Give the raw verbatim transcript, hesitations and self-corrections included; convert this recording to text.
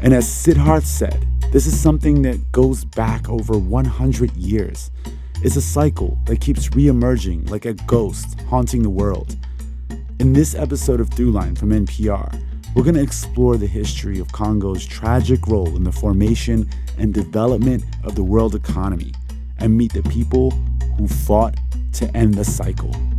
And as Siddharth said, this is something that goes back over one hundred years. It's a cycle that keeps re-emerging like a ghost haunting the world. In this episode of Throughline from N P R, we're going to explore the history of Congo's tragic role in the formation and development of the world economy and meet the people who fought to end the cycle.